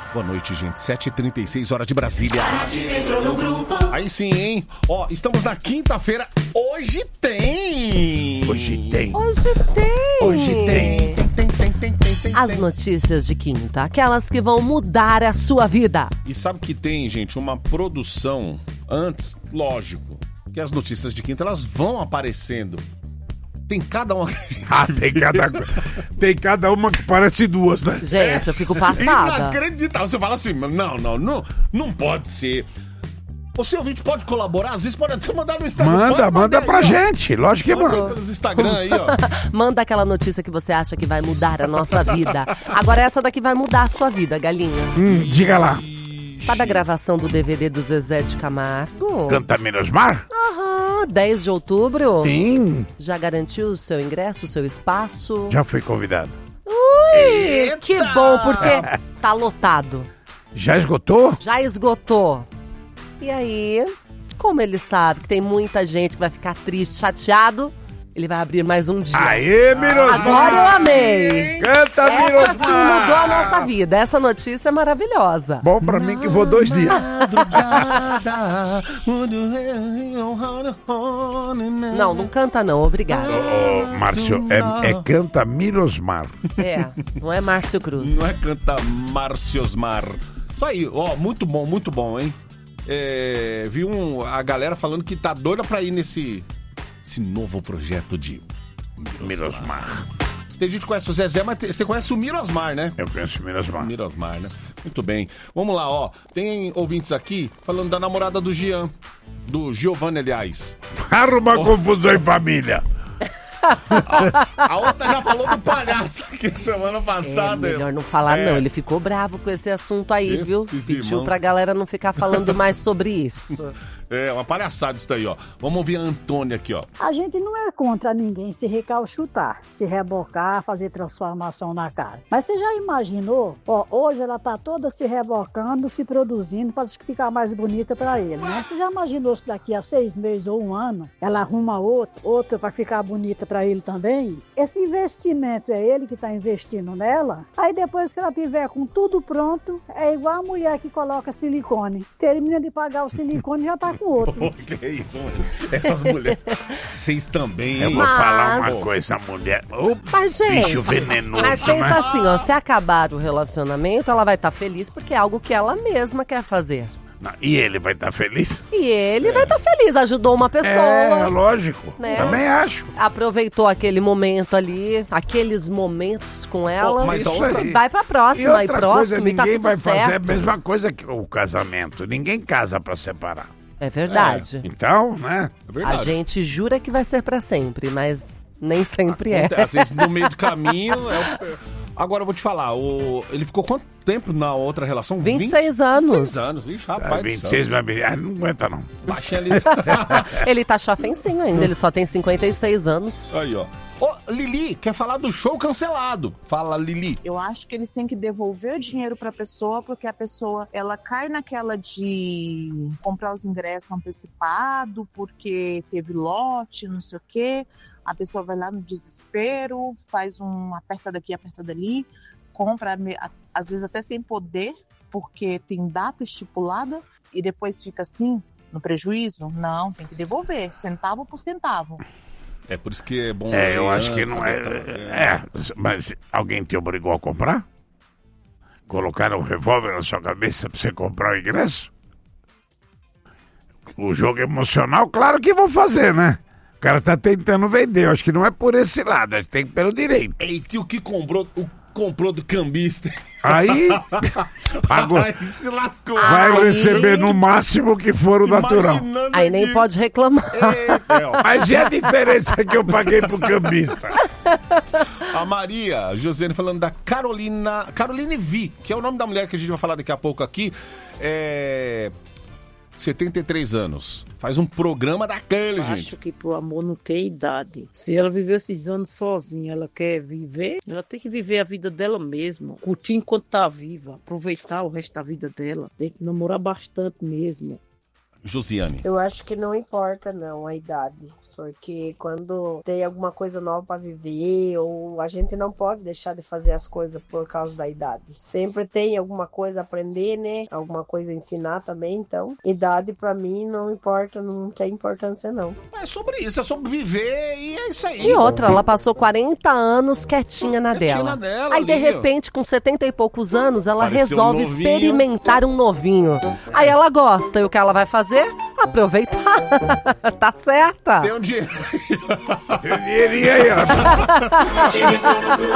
Boa noite, gente. 7h36, hora de Brasília. Aí sim, hein? Ó, estamos na quinta-feira. Hoje tem. As notícias de quinta, aquelas que vão mudar a sua vida. E sabe que tem, gente, uma produção antes, lógico, que as notícias de quinta, elas vão aparecendo. Tem cada uma. Tem cada uma que parece duas, né? Gente, eu fico passada. Inacreditável. Você fala assim, não pode ser. O seu ouvinte pode colaborar, às vezes pode até mandar no Instagram. Manda pra aí, gente, lógico que manda. Pelos Instagram aí, ó. Manda aquela notícia que você acha que vai mudar a nossa vida. Agora essa daqui vai mudar a sua vida, galinha. Diga lá. Sabe a gravação do DVD do Zezé de Camargo? Canta Mirosmar? 10 de outubro. Sim. Já garantiu o seu ingresso, o seu espaço? Já fui convidado. Ui, que bom, porque tá lotado. Já esgotou? Já esgotou. E aí, como ele sabe que tem muita gente que vai ficar triste, chateado, ele vai abrir mais um dia. Aê, Mirosmar! Agora eu amei! Canta, Essa sim Mirosmar! mudou a nossa vida. Essa notícia é maravilhosa. Bom pra mim que vou 2 dias. Não canta não, obrigada. Márcio, é Canta Mirosmar. Não é Márcio Cruz. Não é Canta Marciosmar. Isso aí, ó, muito bom, hein? Vi a galera falando que tá doida pra ir nesse novo projeto de Mirosmar. Tem gente que conhece o Zezé, mas você conhece o Mirosmar, né? Eu conheço o Mirosmar. Mirosmar, né? Muito bem. Vamos lá, ó. Tem ouvintes aqui falando da namorada do Jean. Do Giovanni, aliás. Arruma confusão em família. A outra já falou do palhaço aqui semana passada. Melhor não falar não, ele ficou bravo com esse assunto aí, viu? Pediu pra galera não ficar falando mais sobre isso. É, uma palhaçada isso daí, ó. Vamos ouvir a Antônia aqui, ó. A gente não é contra ninguém se recalchutar, se rebocar, fazer transformação na cara. Mas você já imaginou? Ó, hoje ela tá toda se rebocando, se produzindo para ficar mais bonita para ele, né? Você já imaginou se daqui a 6 meses ou 1 ano ela arruma outra para ficar bonita para ele também? Esse investimento é ele que tá investindo nela. Aí depois que ela tiver com tudo pronto, é igual a mulher que coloca silicone. Termina de pagar o silicone e já tá com outro. Que é isso, mano? Essas mulheres. Vocês também, Eu hein? vou falar uma coisa, mulher. Mas, gente, Bicho venenoso, mas pensa né? assim, ó, se acabar o relacionamento, ela vai estar feliz porque é algo que ela mesma quer fazer. Não, e ele vai estar feliz? E ele vai estar feliz, ajudou uma pessoa. É, lógico. Né? Também acho. Aproveitou aquele momento ali, aqueles momentos com ela. Mas a Isso outra aí. Vai pra próxima, E outra próxima, coisa, e tá ninguém tudo vai certo. fazer a mesma coisa que o casamento. Ninguém casa pra separar. É verdade. Então, né? É verdade. A gente jura que vai ser pra sempre, mas nem sempre é. Às vezes no meio do caminho. Agora eu vou te falar, ele ficou quanto tempo na outra relação? 26 anos. 26 anos, ixi, rapaz. 26 vai me... não aguenta não. Baixinha ali. Ele tá chafencinho ainda, ele só tem 56 anos. Aí, ó. Ô, Lili, quer falar do show cancelado? Fala, Lili. Eu acho que eles têm que devolver o dinheiro pra pessoa, porque a pessoa, ela cai naquela de comprar os ingressos antecipado, porque teve lote, não sei o quê. A pessoa vai lá no desespero, faz um aperta daqui, aperta dali, compra, às vezes até sem poder, porque tem data estipulada, e depois fica assim, no prejuízo. Não, tem que devolver, centavo por centavo. É por isso que é bom. Eu acho que não é. Mas alguém te obrigou a comprar? Colocaram um revólver na sua cabeça pra você comprar o ingresso? O jogo emocional, claro que vão fazer, né? O cara tá tentando vender, eu acho que não é por esse lado, acho que tem pelo direito. Eita, o que comprou do cambista? Aí, pagou. Aí se lascou. Vai Aí- receber no máximo o que for o natural. Imaginando Aí nem aqui. pode reclamar. Mas e a diferença que eu paguei pro cambista? A Maria Josiane falando da Caroline Vi, que é o nome da mulher que a gente vai falar daqui a pouco aqui. 73 anos. Faz um programa daquele, gente. Acho que pro amor não tem idade. Se ela viveu esses anos sozinha, ela quer viver, ela tem que viver a vida dela mesma. Curtir enquanto tá viva. Aproveitar o resto da vida dela. Tem que namorar bastante mesmo. Josiane? Eu acho que não importa não a idade, porque quando tem alguma coisa nova para viver, ou a gente não pode deixar de fazer as coisas por causa da idade. Sempre tem alguma coisa a aprender, né? Alguma coisa a ensinar também, então idade para mim não importa, não tem importância não. É sobre isso, é sobre viver e é isso aí. E outra, ela passou 40 anos quietinha na dela. Aí, de repente, com 70 e poucos anos, ela Apareceu resolve um novinho. experimentar um novinho. Aí ela gosta, e o que ela vai fazer? Aproveitar. Tá certa? Tem um dinheiro. Dinheirinho aí, ó.